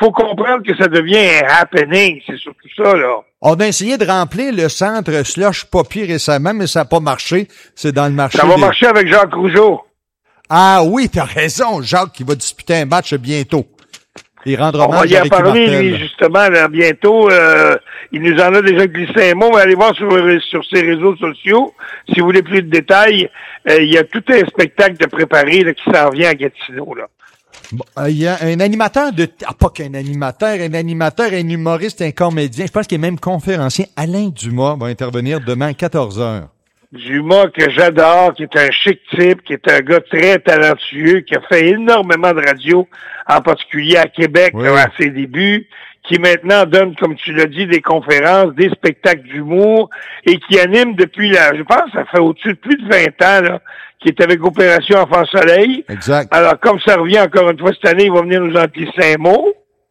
faut comprendre que ça devient un happening, c'est surtout ça, là. On a essayé de remplir le centre Slush Poppy récemment, mais ça n'a pas marché. C'est dans le marché. Ça va marcher avec Jacques Rougeau. Ah oui, t'as raison, Jacques, qui va disputer un match bientôt. Il rendra On va y en parler, lui, justement, là, bientôt. Il nous en a déjà glissé un mot. Mais allez voir sur ses réseaux sociaux. Si vous voulez plus de détails, il y a tout un spectacle de préparé là, qui s'en vient à Gatineau, là. Bon, il y a un animateur pas qu'un animateur, un humoriste, un comédien. Je pense qu'il est même conférencier. Alain Dumas va intervenir demain à 14h. Dumas, que j'adore, qui est un chic type, qui est un gars très talentueux, qui a fait énormément de radio, en particulier à Québec, oui. là, à ses débuts, qui maintenant donne, comme tu l'as dit, des conférences, des spectacles d'humour, et qui anime depuis je pense, ça fait au-dessus de plus de 20 ans, là, qui est avec Opération Enfant Soleil. Exact. Alors, comme ça revient encore une fois cette année, il va venir nous en glisser un mot.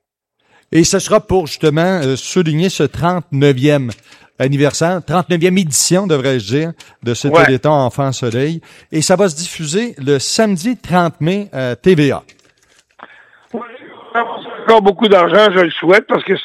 Et ce sera pour, justement, souligner ce 39e anniversaire, 39e édition, devrais-je dire, de ce Téléthon Enfant Soleil. Et ça va se diffuser le samedi 30 mai à TVA. Oui, encore beaucoup d'argent, je le souhaite, parce que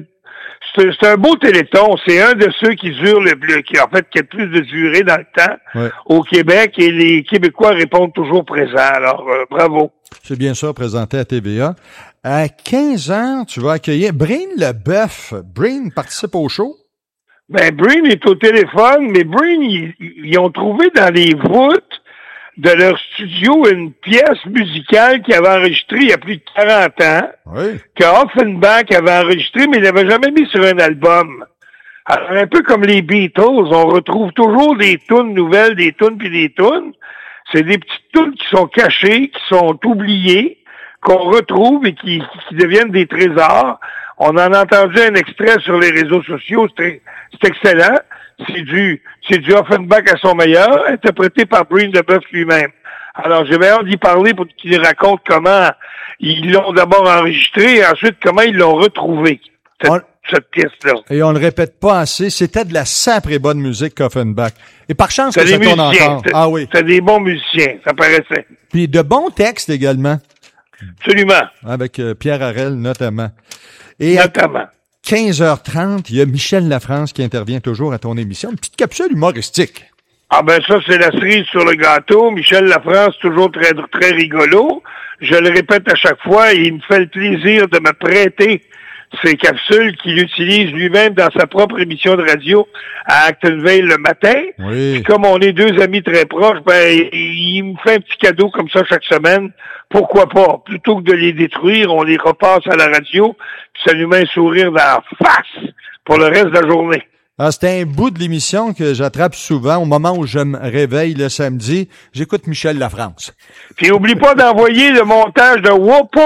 c'est un beau Téléthon. C'est un de ceux qui dure qui a le plus de durée dans le temps au Québec, et les Québécois répondent toujours présents. Alors, bravo. C'est bien sûr présenté à TVA. À 15 heures, tu vas accueillir Breen Leboeuf. Breen participe au show? Ben, Breen est au téléphone, mais Breen, ils ont trouvé dans les voûtes de leur studio une pièce musicale qu'ils avaient enregistrée il y a plus de 40 ans, que Offenbach avait enregistrée, mais il l'avait jamais mis sur un album. Alors, un peu comme les Beatles, on retrouve toujours des tunes nouvelles, des tunes puis des tunes. C'est des petites tunes qui sont cachées, qui sont oubliées, qu'on retrouve et qui deviennent des trésors. On en a entendu un extrait sur les réseaux sociaux, c'est excellent. C'est du Offenbach à son meilleur, interprété par Breen Leboeuf lui-même. Alors, j'ai bien hâte d'y parler pour qu'il raconte comment ils l'ont d'abord enregistré et ensuite comment ils l'ont retrouvé, cette pièce-là. Et on le répète pas assez, c'était de la sacrée bonne musique qu'Offenbach. Et par chance que ça tourne encore. Ah oui. C'est des bons musiciens, ça paraissait. Puis de bons textes également. Absolument. Avec Pierre Harel notamment. Et notamment. À 15h30, il y a Michel Lafrance qui intervient toujours à ton émission. Une petite capsule humoristique. Ah ben ça, c'est la cerise sur le gâteau. Michel Lafrance, toujours très, très rigolo. Je le répète à chaque fois, et il me fait le plaisir de me prêter ces capsules qu'il utilise lui-même dans sa propre émission de radio à Actonville le matin. Oui. Puis comme on est deux amis très proches, ben il me fait un petit cadeau comme ça chaque semaine. Pourquoi pas? Plutôt que de les détruire, on les repasse à la radio, puis ça nous met un sourire dans la face pour le reste de la journée. Ah, c'est un bout de l'émission que j'attrape souvent au moment où je me réveille le samedi. J'écoute Michel Lafrance. Puis oublie pas d'envoyer le montage de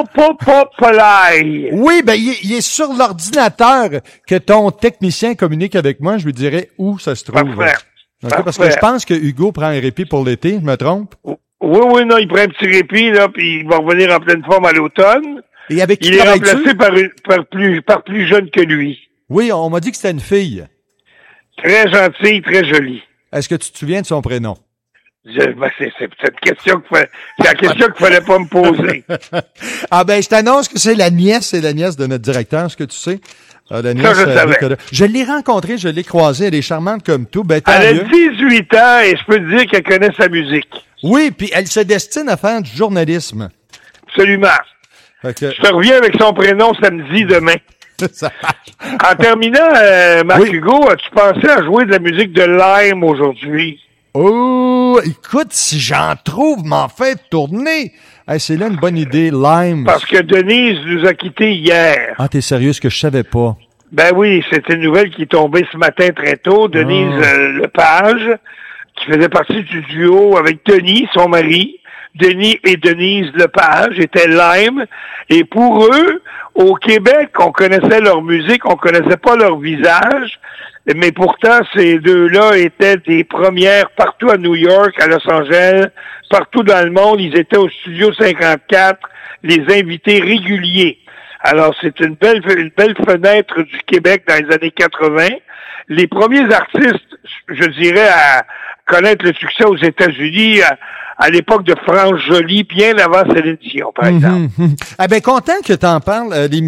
Wopopopolai. Oui, ben il est sur l'ordinateur que ton technicien communique avec moi. Je lui dirai où ça se trouve. Parfait. Okay, parce que je pense que Hugo prend un répit pour l'été, je me trompe? Oui, non, il prend un petit répit, là, puis il va revenir en pleine forme à l'automne. Et avec qui il est remplacé par plus jeune que lui. Oui, on m'a dit que c'était une fille. Très gentille, très jolie. Est-ce que tu te souviens de son prénom? C'est cette question c'est la question qu'il fallait pas me poser. Ah ben, je t'annonce que c'est la nièce de notre directeur, est-ce que tu sais? La nièce, ça, je savais. Je l'ai rencontrée, je l'ai croisée, elle est charmante comme tout. Ben, elle a 18 ans et je peux te dire qu'elle connaît sa musique. Oui, puis elle se destine à faire du journalisme. Absolument. Je te reviens avec son prénom samedi demain. En terminant, Marc Hugo, as-tu pensé à jouer de la musique de Lime aujourd'hui? Oh, écoute, si j'en trouve, m'en fait tourner. Hey, c'est là une bonne idée, Lime. Parce que Denise nous a quittés hier. Ah, t'es sérieux, ce que je savais pas? Ben oui, c'était une nouvelle qui est tombée ce matin très tôt. Denise Lepage, qui faisait partie du duo avec Denis, son mari. Denis et Denise Lepage étaient Lime. Et pour eux, au Québec, on connaissait leur musique, on connaissait pas leur visage. Mais pourtant, ces deux-là étaient des premières partout à New York, à Los Angeles, partout dans le monde. Ils étaient au Studio 54, les invités réguliers. Alors, c'est une belle fenêtre du Québec dans les années 80. Les premiers artistes, je dirais, à connaître le succès aux États-Unis, à l'époque de France Joly, bien avant Céline Dion, par exemple. Ah ben, content que t'en parles.